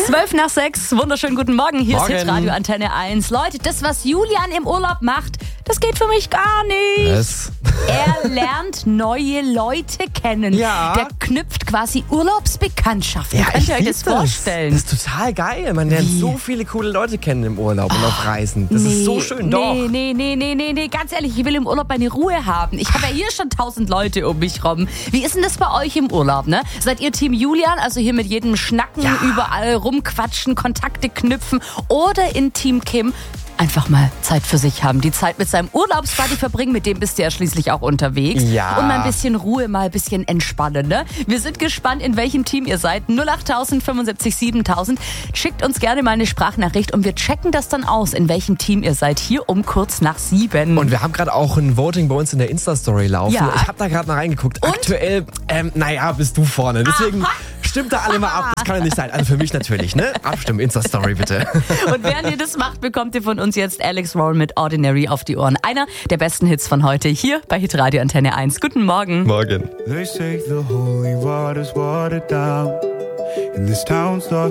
5:12, wunderschönen guten Morgen. Hier Morgen. ist Hitradio Antenne 1. Leute, das, was Julian im Urlaub macht, das geht für mich gar nicht. Was? Er lernt neue Leute kennen. Ja. Der knüpft quasi Urlaubsbekanntschaften. Könnt ihr euch das vorstellen? Das ist total geil. Man lernt so viele coole Leute kennen im Urlaub und auf Reisen. Das ist so schön, doch. Nee. Ganz ehrlich, ich will im Urlaub meine Ruhe haben. Ich habe ja hier schon 1000 Leute um mich rum. Wie ist denn das bei euch im Urlaub, ne? Seid ihr Team Julian, also hier mit jedem Schnacken, überall rumquatschen, Kontakte knüpfen, oder in Team Kim? Einfach mal Zeit für sich haben. Die Zeit mit seinem Urlaubsbuddy verbringen, mit dem bist du ja schließlich auch unterwegs. Ja. Und mal ein bisschen Ruhe, mal ein bisschen entspannen, ne? Wir sind gespannt, in welchem Team ihr seid. 08000 75 7000. Schickt uns gerne mal eine Sprachnachricht und wir checken das dann aus, in welchem Team ihr seid. Hier um kurz nach 7. Und wir haben gerade auch ein Voting bei uns in der Insta-Story laufen. Ja. Ich habe da gerade mal reingeguckt. Und? Aktuell, bist du vorne. Deswegen stimmt da alle mal ab. Das kann ja nicht sein. Also für mich natürlich, ne? Abstimmen, Insta-Story bitte. Und während ihr das macht, bekommt ihr von uns jetzt Alex Roll mit Ordinary auf die Ohren. Einer der besten Hits von heute hier bei Hitradio Antenne 1. Guten Morgen. Morgen. They say the holy water's watered down, and this town's lost